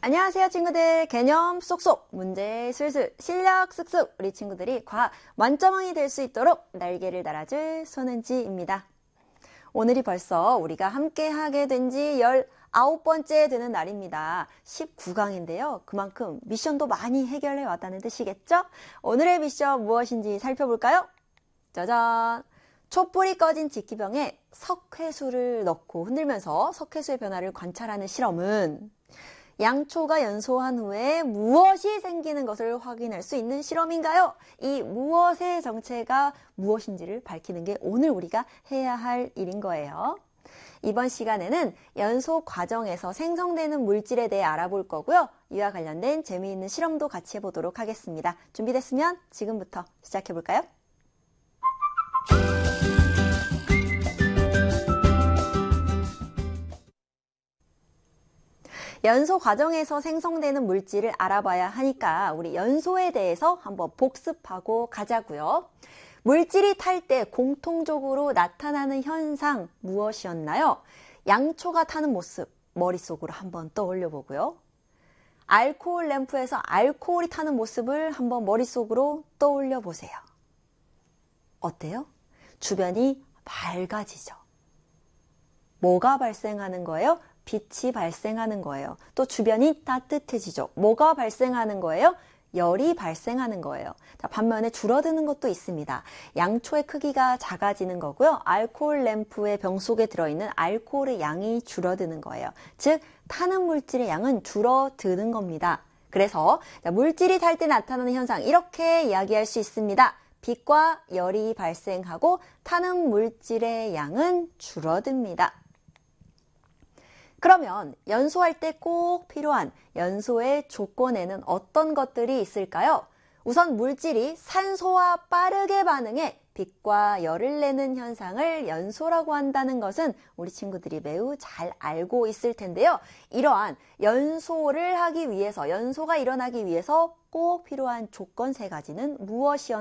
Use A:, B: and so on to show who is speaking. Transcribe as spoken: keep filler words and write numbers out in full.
A: 안녕하세요 친구들. 개념 쏙쏙, 문제 술술, 실력 쓱쓱 우리 친구들이 과학 만점왕이 될 수 있도록 날개를 달아줄 손은지입니다. 오늘이 벌써 우리가 함께 하게 된 지 열아홉 번째 되는 날입니다. 십구 강인데요. 그만큼 미션도 많이 해결해 왔다는 뜻이겠죠? 오늘의 미션 무엇인지 살펴볼까요? 짜잔! 촛불이 꺼진 직기병에 석회수를 넣고 흔들면서 석회수의 변화를 관찰하는 실험은 양초가 연소한 후에 무엇이 생기는 것을 확인할 수 있는 실험인가요? 이 무엇의 정체가 무엇인지를 밝히는 게 오늘 우리가 해야 할 일인 거예요. 이번 시간에는 연소 과정에서 생성되는 물질에 대해 알아볼 거고요. 이와 관련된 재미있는 실험도 같이 해보도록 하겠습니다. 준비됐으면 지금부터 시작해 볼까요? 연소 과정에서 생성되는 물질을 알아봐야 하니까 우리 연소에 대해서 한번 복습하고 가자고요. 물질이 탈 때 공통적으로 나타나는 현상 무엇이었나요? 양초가 타는 모습 머릿속으로 한번 떠올려 보고요. 알코올 램프에서 알코올이 타는 모습을 한번 머릿속으로 떠올려 보세요. 어때요? 주변이 밝아지죠. 뭐가 발생하는 거예요? 빛이 발생하는 거예요. 또 주변이 따뜻해지죠. 뭐가 발생하는 거예요? 열이 발생하는 거예요. 자, 반면에 줄어드는 것도 있습니다. 양초의 크기가 작아지는 거고요. 알코올 램프의 병 속에 들어있는 알코올의 양이 줄어드는 거예요. 즉 타는 물질의 양은 줄어드는 겁니다. 그래서 자, 물질이 탈 때 나타나는 현상 이렇게 이야기할 수 있습니다. 빛과 열이 발생하고 타는 물질의 양은 줄어듭니다. 그러면 연소할 때 꼭 필요한 연소의 조건에는 어떤 것들이 있을까요? 우선 물질이 산소와 빠르게 반응해 빛과 열을 내는 현상을 연소라고 한다는 것은 우리 친구들이 매우 잘 알고 있을 텐데요. 이러한 연소를 하기 위해서, 연소가 일어나기 위해서 꼭 필요한 조건 세 가지는 무엇이었나요?